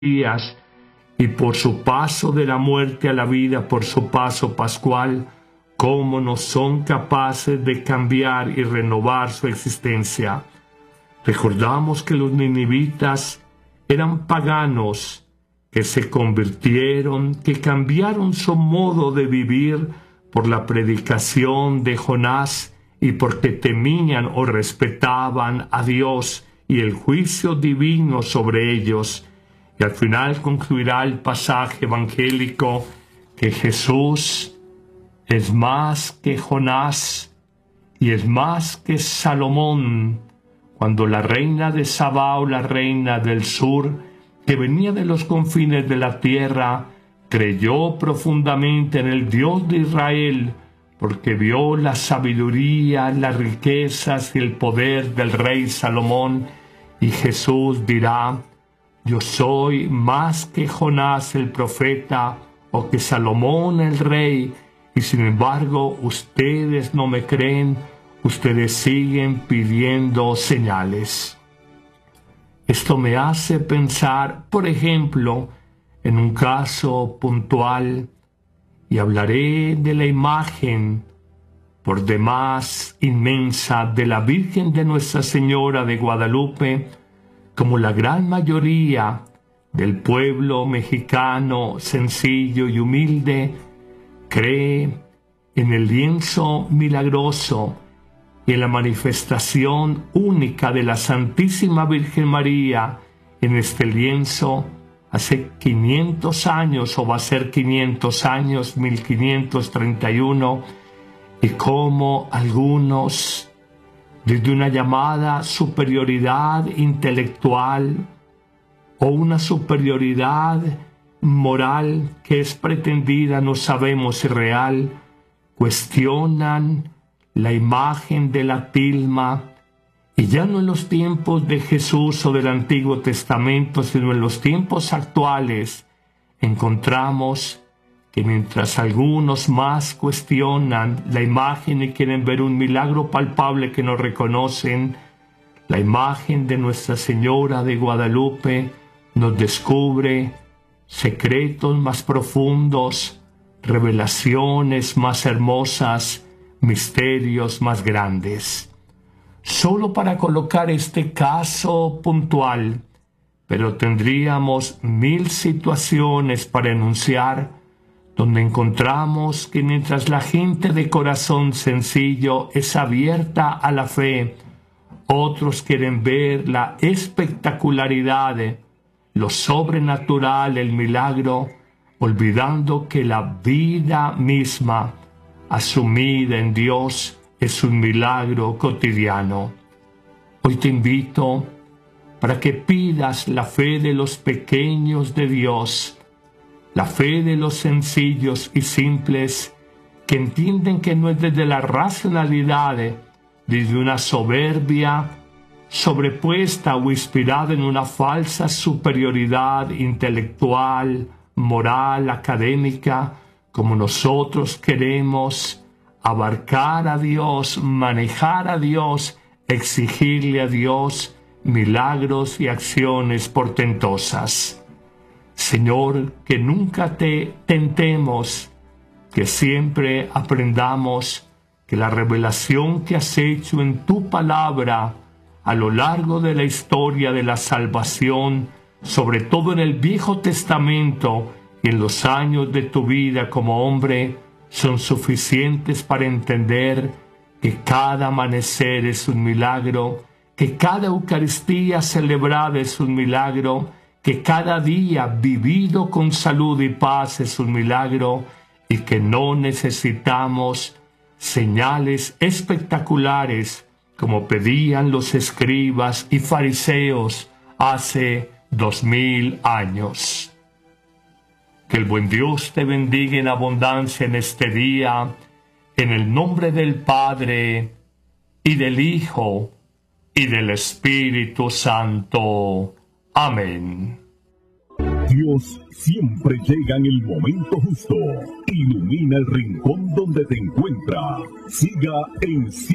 días, y por su paso de la muerte a la vida, por su paso pascual, cómo no son capaces de cambiar y renovar su existencia. Recordamos que los ninivitas eran paganos que se convirtieron, que cambiaron su modo de vivir por la predicación de Jonás y porque temían o respetaban a Dios y el juicio divino sobre ellos. Y al final concluirá el pasaje evangélico que Jesús es más que Jonás y es más que Salomón, cuando la reina de Sabá o la reina del sur, que venía de los confines de la tierra, creyó profundamente en el Dios de Israel, porque vio la sabiduría, las riquezas y el poder del rey Salomón, y Jesús dirá: yo soy más que Jonás el profeta o que Salomón el rey, y sin embargo ustedes no me creen, ustedes siguen pidiendo señales. Esto me hace pensar, por ejemplo, en un caso puntual, y hablaré de la imagen por demás inmensa de la Virgen de Nuestra Señora de Guadalupe, como la gran mayoría del pueblo mexicano sencillo y humilde cree en el lienzo milagroso y en la manifestación única de la Santísima Virgen María en este lienzo hace 500 años, o va a ser 500 años, 1531, y como algunos, desde una llamada superioridad intelectual o una superioridad moral que es pretendida, no sabemos si real, cuestionan la imagen de la tilma, y ya no en los tiempos de Jesús o del Antiguo Testamento, sino en los tiempos actuales, encontramos que mientras algunos más cuestionan la imagen y quieren ver un milagro palpable que no reconocen, la imagen de Nuestra Señora de Guadalupe nos descubre secretos más profundos, revelaciones más hermosas, misterios más grandes. Solo para colocar este caso puntual, pero tendríamos 1000 situaciones para enunciar, donde encontramos que mientras la gente de corazón sencillo es abierta a la fe, otros quieren ver la espectacularidad, lo sobrenatural, el milagro, olvidando que la vida misma, asumida en Dios, es un milagro cotidiano. Hoy te invito para que pidas la fe de los pequeños de Dios, la fe de los sencillos y simples, que entienden que no es desde la racionalidad, desde una soberbia sobrepuesta o inspirada en una falsa superioridad intelectual, moral, académica, como nosotros queremos abarcar a Dios, manejar a Dios, exigirle a Dios milagros y acciones portentosas. Señor, que nunca te tentemos, que siempre aprendamos que la revelación que has hecho en tu palabra a lo largo de la historia de la salvación, sobre todo en el Viejo Testamento y en los años de tu vida como hombre, son suficientes para entender que cada amanecer es un milagro, que cada Eucaristía celebrada es un milagro, que cada día vivido con salud y paz es un milagro, y que no necesitamos señales espectaculares como pedían los escribas y fariseos hace 2000 años. Que el buen Dios te bendiga en abundancia en este día, en el nombre del Padre, y del Hijo, y del Espíritu Santo. Amén. Dios siempre llega en el momento justo. Ilumina el rincón donde te encuentra. Siga en